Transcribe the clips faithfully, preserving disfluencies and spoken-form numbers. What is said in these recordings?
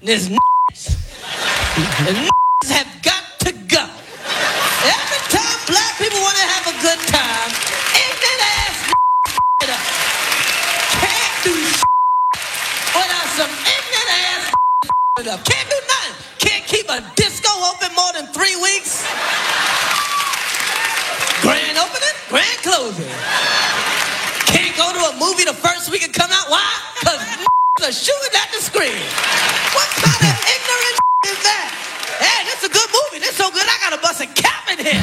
is and have got to go. Every time black people want to have a good time, ignorant ass can't do without some ignorant ass can't do nothing. Can't keep a disco open more than three weeks. Grand opening, grand closing. Can't go to a movie the first week and come out. Why? Because are shooting at the screen. What kind of ignorant is that? Hey, this is a good movie. This so good, I gotta bust a cap in here.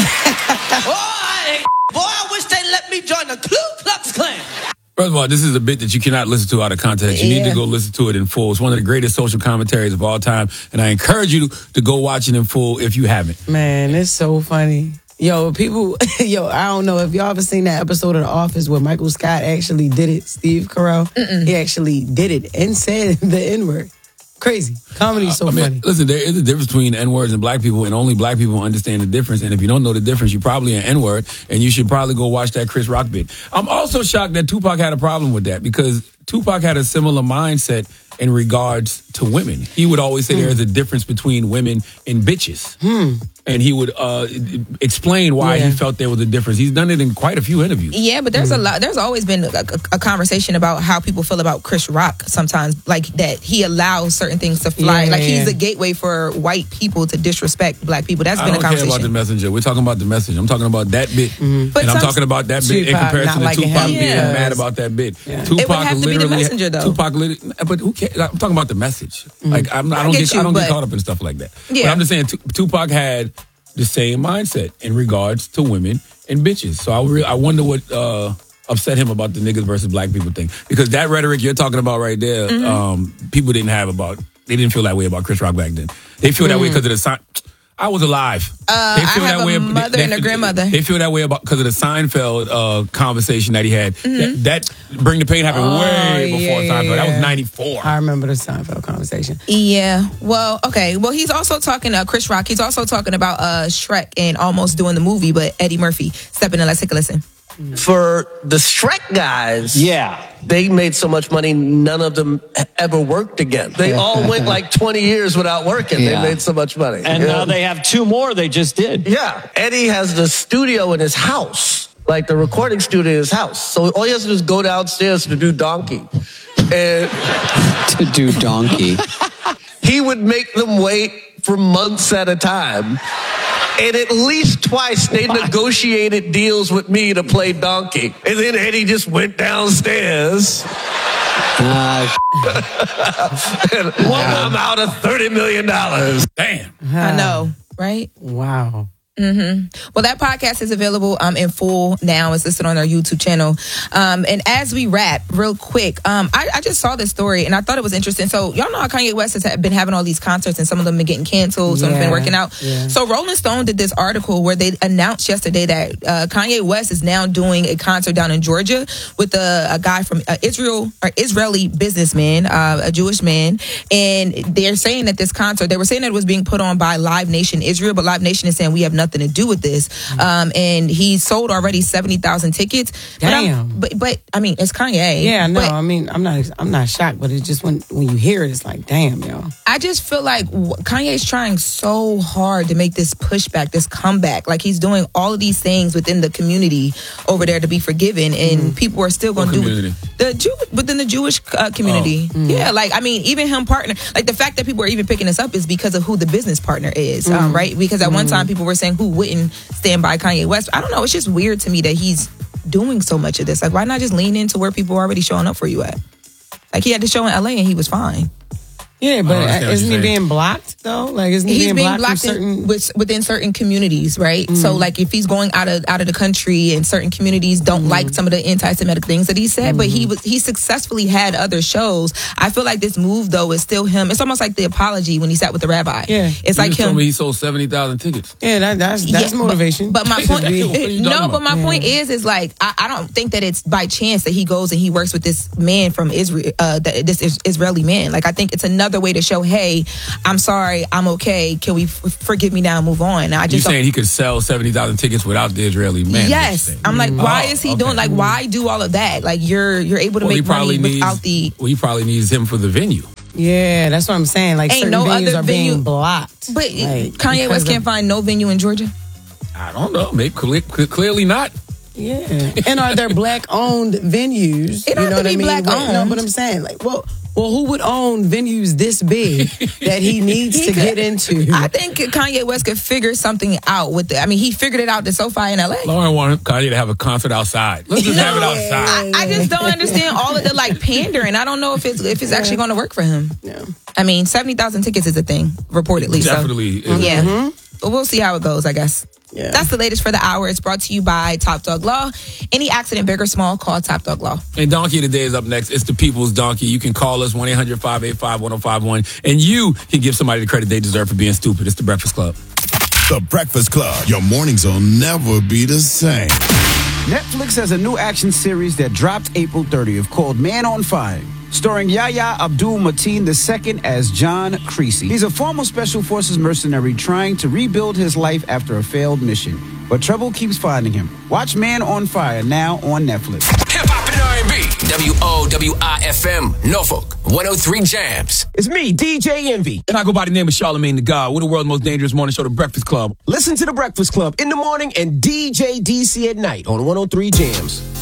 Boy, boy, I wish they let me join the Ku Klux Klan. First of all, this is a bit that you cannot listen to out of context. You yeah. need to go listen to it in full. It's one of the greatest social commentaries of all time, and I encourage you to go watch it in full if you haven't. Man, it's so funny. Yo, people, yo, I don't know if y'all ever seen that episode of The Office where Michael Scott actually did it, Steve Carell. Mm-mm. He actually did it and said the N-word. Crazy. Comedy's so uh, I mean, funny. Listen, there is a difference between N-words and black people, and only black people understand the difference. And if you don't know the difference, you're probably an N-word, and you should probably go watch that Chris Rock bit. I'm also shocked that Tupac had a problem with that, because Tupac had a similar mindset in regards to women. He would always say hmm. there is a difference between women and bitches. Hmm. And he would uh, explain why yeah. he felt there was a difference. He's done it in quite a few interviews. Yeah, but there's mm. a lot. There's always been a, a, a conversation about how people feel about Chris Rock sometimes, like that he allows certain things to fly. Yeah, like yeah. he's a gateway for white people to disrespect black people. That's I been don't a conversation. care about the messenger. We're talking about the message. I'm talking about that bit. Mm-hmm. But and I'm talking about that bit in comparison to Tupac being yeah. mad about that bit. Yeah. Tupac it would have to be the messenger, though. Tupac literally, but who cares? I'm talking about the message. Mm-hmm. Like I'm, I don't I get, you, I don't get caught up in stuff like that. Yeah. But I'm just saying, Tupac had the same mindset in regards to women and bitches. So I, re- I wonder what uh, upset him about the niggas versus black people thing. Because that rhetoric you're talking about right there, mm-hmm. um, people didn't have about, they didn't feel that way about Chris Rock back then. They feel mm-hmm. that way because of the sign. I was alive. Uh, they feel I have that a way, mother they, and a they, grandmother. They feel that way about because of the Seinfeld uh, conversation that he had. Mm-hmm. That, that Bring the Pain happened oh, way before yeah, Seinfeld. Yeah. That was ninety-four. I remember the Seinfeld conversation. Yeah. Well, okay. Well, he's also talking, uh, Chris Rock, he's also talking about uh, Shrek and almost doing the movie, but Eddie Murphy stepping in. Let's take a listen. For the Shrek guys, yeah, they made so much money, none of them ever worked again. They all went like twenty years without working. Yeah. They made so much money. And you now know? they have two more they just did. Yeah. Eddie has the studio in his house, like the recording studio in his house. So all he has to do is go downstairs to do Donkey. And to do Donkey. He would make them wait for months at a time. And at least twice they negotiated deals with me to play Donkey. And then Eddie just went downstairs. Uh, and I'm out of thirty million dollars. Damn. I know, right? Wow. Mm-hmm. Well, that podcast is available um, in full now. It's listed on our YouTube channel. Um, and as we wrap, real quick, um, I, I just saw this story and I thought it was interesting. So y'all know how Kanye West has been having all these concerts and some of them been getting canceled, some yeah, have been working out. Yeah. So Rolling Stone did this article where they announced yesterday that uh, Kanye West is now doing a concert down in Georgia with a, a guy from uh, Israel, or Israeli businessman, uh, a Jewish man. And they're saying that this concert, they were saying that it was being put on by Live Nation Israel, but Live Nation is saying we have nothing to do with this. Um, and he sold already seventy thousand tickets. Damn. But, but, but, I mean, it's Kanye. Yeah, no, but, I mean, I'm not I'm not shocked, but it's just when, when you hear it, it's like, damn, yo. I just feel like Kanye's trying so hard to make this pushback, this comeback. Like he's doing all of these things within the community over there to be forgiven, and mm. people are still going to do the Jew within the Jewish uh, community. Oh. Mm. Yeah, like I mean, even him partner, like the fact that people are even picking this up is because of who the business partner is, mm. um, right? Because at mm. one time people were saying who wouldn't stand by Kanye West. I don't know. It's just weird to me that he's doing so much of this. Like, why not just lean into where people are already showing up for you at? Like he had to show in L A and he was fine. Yeah, but uh, isn't he being blocked though? Like, isn't he he's being, being blocked, blocked certain... in, with, within certain communities, right? Mm. So, like, if he's going out of out of the country and certain communities don't mm. like some of the anti-Semitic things that he said, mm. but he was he successfully had other shows. I feel like this move though is still him. It's almost like the apology when he sat with the rabbi. Yeah, it's you like him. Told me he sold seventy thousand tickets. Yeah, that, that's that's yeah, motivation. But, but my point, no, but my yeah. point is, is like I, I don't think that it's by chance that he goes and he works with this man from Israel, uh, this Israeli man. Like I think it's another way to show, hey, I'm sorry, I'm okay. Can we f- forgive me now and move on? I just you saying he could sell seventy thousand tickets without the Israeli man? Yes, I'm like, why oh, is he okay. doing? Like, why do all of that? Like, you're you're able to well, make money needs, without the. Well, he probably needs him for the venue. Yeah, that's what I'm saying. Like, Ain't certain no venues other are venue- being blocked. But Like, Kanye because West of- can't find no venue in Georgia? I don't know. Maybe cle- cle- clearly not. Yeah. And are there black-owned venues? It don't you know have to what I be mean? black-owned. No, but I'm saying, like, well, well, who would own venues this big that he needs He to could- get into? I think Kanye West could figure something out with it. I mean, he figured it out the SoFi in L A. Lauren wanted Kanye to have a concert outside. Let's just have it outside. I, I just don't understand all of the like pandering. I don't know if it's if it's actually going to work for him. Yeah. I mean, seventy thousand tickets is a thing, reportedly. Definitely. So, yeah. But we'll see how it goes, I guess. Yeah. That's the latest for the hour. It's brought to you by Top Dog Law. Any accident, big or small, call Top Dog Law. And Donkey of the Day is up next. It's the People's Donkey. You can call us one eight hundred five eight five one oh five one, and you can give somebody the credit they deserve for being stupid. It's the Breakfast Club. The Breakfast Club. Your mornings will never be the same. Netflix has a new action series that dropped April thirtieth called Man on Fire, starring Yahya Abdul-Mateen the second as John Creasy. He's a former Special Forces mercenary trying to rebuild his life after a failed mission, but trouble keeps finding him. Watch Man on Fire now on Netflix. Hip Hop and R and B. W O W I F M, Norfolk, one oh three Jams. It's me, D J Envy. And I go by the name of Charlamagne the God. We're the world's most dangerous morning show, The Breakfast Club. Listen to The Breakfast Club in the morning and D J D C at night on one oh three Jams.